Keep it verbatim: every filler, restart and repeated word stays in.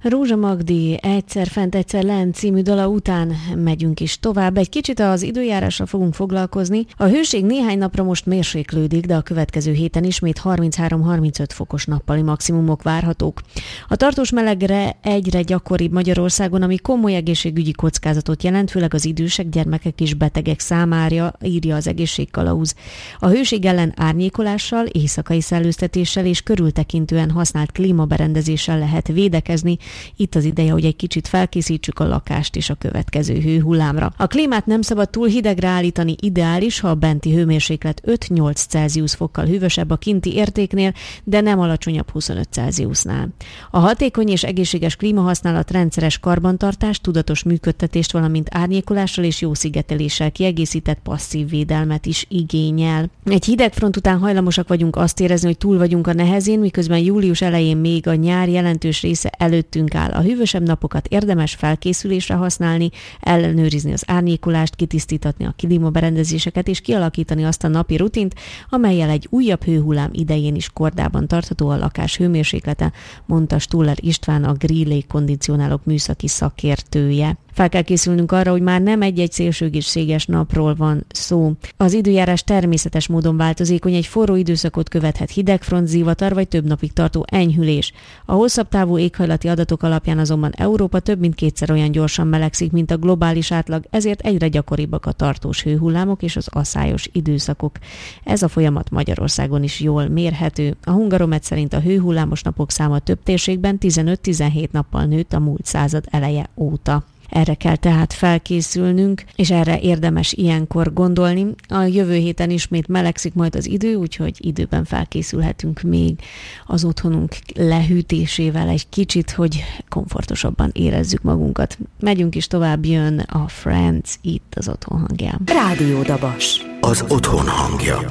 Rózsa Magdi Egyszer fent, egyszer lent című dala után megyünk is tovább. Egy kicsit az időjárással fogunk foglalkozni. A hőség néhány napra most mérséklődik, de a következő héten ismét harminchárom-harmincöt fokos nappali maximumok várhatók. A tartós melegre egyre gyakoribb Magyarországon, ami komoly egészségügyi kockázatot jelent, főleg az idősek, gyermekek és betegek számára, írja az Egészségkalauz. A hőség ellen árnyékolással, éjszakai szellőztetéssel és körültekintően használt klímaberendezéssel lehet védekezni. Itt az ideje, hogy egy kicsit felkészítsük a lakást is a következő hőhullámra. A klímát nem szabad túl hidegre állítani, ideális, ha a benti hőmérséklet öt-nyolc Celsius fokkal hűvösebb a kinti értéknél, de nem alacsonyabb huszonöt Celsiusnál. A hatékony és egészséges klímahasználat rendszeres karbantartást, tudatos működtetést, valamint árnyékolással és jó szigeteléssel kiegészített passzív védelmet is igényel. Egy hidegfront után hajlamosak vagyunk azt érezni, hogy túl vagyunk a nehezén, miközben július elején még a nyár jelentős része előttünk áll. A hűvösebb napokat érdemes felkészülésre használni, ellenőrizni az árnyékolást, kitisztítatni a klímaberendezéseket és kialakítani azt a napi rutint, amellyel egy újabb hőhullám idején is kordában tartható a lakás hőmérséklete, mondta Stuller István, a Grillé kondicionálók műszaki szakértője. Fel kell készülnünk arra, hogy már nem egy-egy szélsőséges napról van szó. Az időjárás természetes módon változékony, egy forró időszakot követhet hidegfront, zivatar vagy több napig tartó enyhülés. A hosszabb távú éghajlati adatok alapján azonban Európa több mint kétszer olyan gyorsan melegszik, mint a globális átlag, ezért egyre gyakoribbak a tartós hőhullámok és az aszályos időszakok. Ez a folyamat Magyarországon is jól mérhető. A Hungaromet szerint a hőhullámos napok száma több térségben tizenöt-tizenhét nappal nőtt a múlt század eleje óta. Erre kell tehát felkészülnünk, és erre érdemes ilyenkor gondolni. A jövő héten ismét melegszik majd az idő, úgyhogy időben felkészülhetünk még az otthonunk lehűtésével egy kicsit, hogy komfortosabban érezzük magunkat. Megyünk is tovább, jön a Friends itt az Otthon hangján. Rádió Dabas. Az otthon hangja.